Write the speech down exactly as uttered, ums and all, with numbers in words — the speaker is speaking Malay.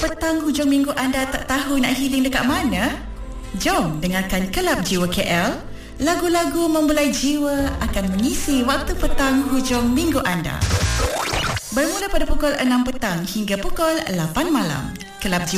petang hujung minggu anda tak tahu nak healing dekat mana? Jom dengarkan Kelab Jiwa K L. Lagu-lagu membelai jiwa akan mengisi waktu petang hujung minggu anda. Bermula pada pukul enam petang hingga pukul lapan malam. Kelab Jiwa